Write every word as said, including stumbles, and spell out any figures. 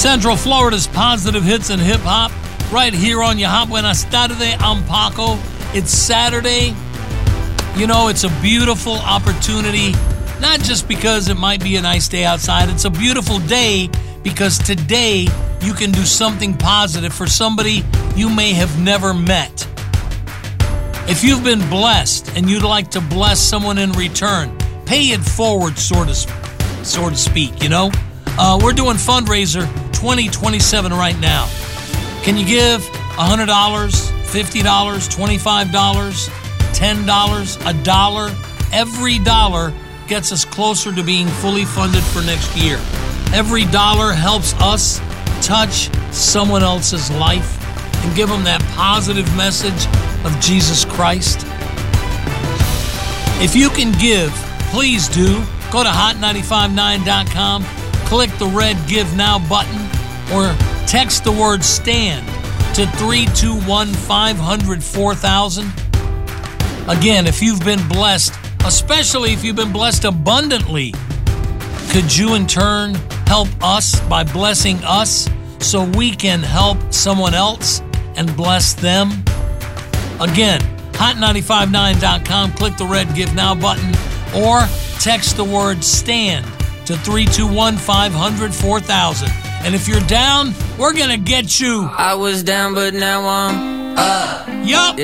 Central Florida's positive hits and hip-hop right here on Ya Hop. Buenas tardes, I'm Paco. It's Saturday. You know, it's a beautiful opportunity, not just because it might be a nice day outside. It's a beautiful day because today you can do something positive for somebody you may have never met. If you've been blessed and you'd like to bless someone in return, pay it forward, so to, so to speak, you know? Uh, we're doing fundraiser twenty twenty-seven right now. Can you give one hundred dollars, fifty dollars, twenty-five dollars, ten dollars, a dollar? Every dollar gets us closer to being fully funded for next year. Every dollar helps us touch someone else's life and give them that positive message of Jesus Christ. If you can give, please do. Go to hot nine five nine dot com, click the red Give Now button, or text the word STAND to three two one, five hundred, four thousand. Again, if you've been blessed, especially if you've been blessed abundantly, could you in turn help us by blessing us so we can help someone else and bless them? Again, hot nine five nine dot com, click the red Give Now button, or text the word STAND to three two one, five hundred, four thousand. And if you're down, we're going to get you. I was down, but now I'm up. Yup.